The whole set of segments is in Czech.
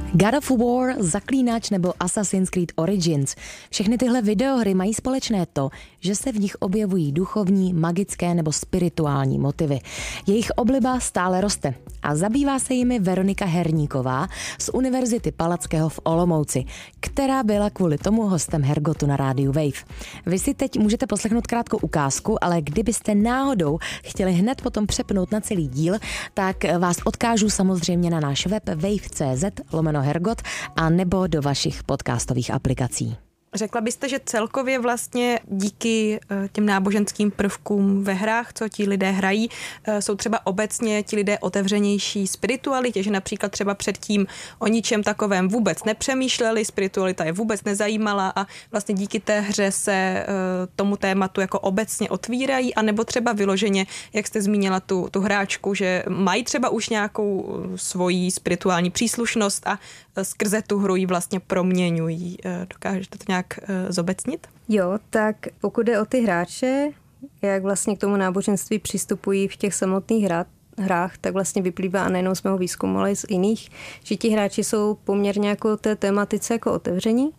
God of War, Zaklínač nebo Assassin's Creed Origins. Všechny tyhle videohry mají společné to, že se v nich objevují duchovní, magické nebo spirituální motivy. Jejich obliba stále roste a zabývá se jimi Veronika Herníková z Univerzity Palackého v Olomouci, která byla kvůli tomu hostem Hergotu na rádiu Wave. Vy si teď můžete poslechnout krátkou ukázku, ale kdybyste náhodou chtěli hned potom přepnout na celý díl, tak vás odkážu samozřejmě na náš web wave.cz/Hergot a nebo do vašich podcastových aplikací. Řekla byste, že celkově vlastně díky těm náboženským prvkům ve hrách, co ti lidé hrají, jsou třeba obecně ti lidé otevřenější spiritualitě, že například třeba předtím o ničem takovém vůbec nepřemýšleli, spiritualita je vůbec nezajímala a vlastně díky té hře se tomu tématu jako obecně otvírají, anebo třeba vyloženě, jak jste zmínila tu hráčku, že mají třeba už nějakou svoji spirituální příslušnost a skrze tu hru ji vlastně proměňují. Dokážete to nějak zobecnit? Jo, tak pokud jde o ty hráče, jak vlastně k tomu náboženství přistupují v těch samotných hrách, tak vlastně vyplývá a nejenom z mého výzkumu, ale i z jiných, že ti hráči jsou poměrně jako té tematice jako otevření,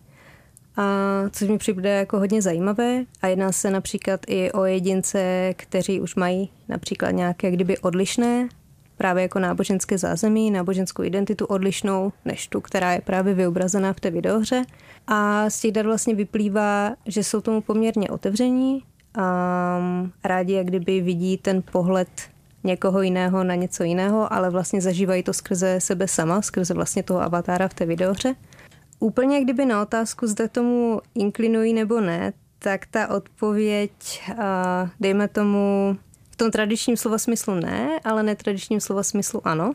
a což mi přijde jako hodně zajímavé a jedná se například i o jedince, kteří už mají například nějaké kdyby odlišné právě jako náboženské zázemí, náboženskou identitu odlišnou než tu, která je právě vyobrazená v té videohře. A z těch dat vlastně vyplývá, že jsou tomu poměrně otevření a rádi jak kdyby vidí ten pohled někoho jiného na něco jiného, ale vlastně zažívají to skrze sebe sama, skrze vlastně toho avatára v té videohře. Úplně kdyby na otázku, zda tomu inklinují nebo ne, tak ta odpověď, dejme tomu, v tom tradičním slova smyslu ne, ale netradičním slova smyslu ano.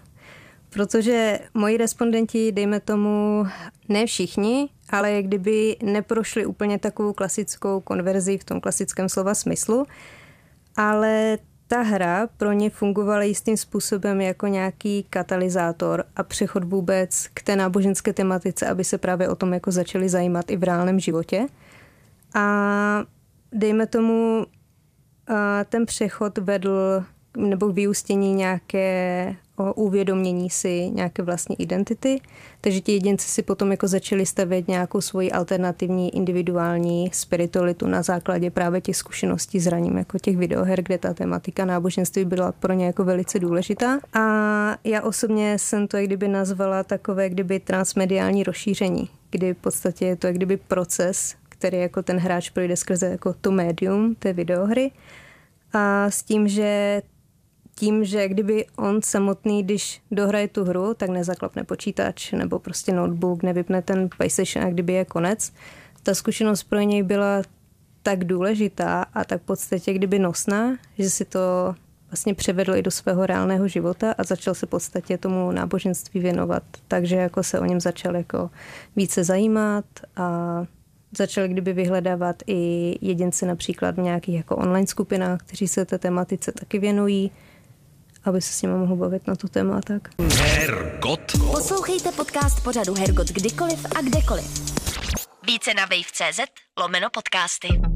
Protože moji respondenti, dejme tomu, ne všichni, ale jak kdyby neprošli úplně takovou klasickou konverzi v tom klasickém slova smyslu, ale ta hra pro ně fungovala jistým způsobem jako nějaký katalyzátor a přechod vůbec k té náboženské tematice, aby se právě o tom jako začali zajímat i v reálném životě. A dejme tomu, ten přechod vedl nebo k vyústění nějaké uvědomění si nějaké vlastní identity, takže ti jedinci si potom jako začali stavět nějakou svoji alternativní individuální spiritualitu na základě právě těch zkušeností s hraním jako těch videoher, kde ta tematika náboženství byla pro ně jako velice důležitá. A já osobně jsem to jak kdyby nazvala takové kdyby transmediální rozšíření, kdy v podstatě je to jak kdyby proces, který jako ten hráč projde skrze jako to médium té videohry a s tím, že kdyby on samotný, když dohraje tu hru, tak nezaklapne počítač nebo prostě notebook, nevypne ten PlayStation a kdyby je konec. Ta zkušenost pro něj byla tak důležitá a tak v podstatě kdyby nosná, že si to vlastně převedl i do svého reálného života a začal se v podstatě tomu náboženství věnovat. Takže jako se o něm začal jako více zajímat a začali kdyby vyhledávat i jedince například v nějakých jako online skupinách, kteří se té tematice taky věnují, aby se s nimi mohl bavit na to téma. Tak. Hergot. Poslouchejte podcast pořadu Hergot kdykoliv a kdekoliv. Více na wave.cz/podcasty.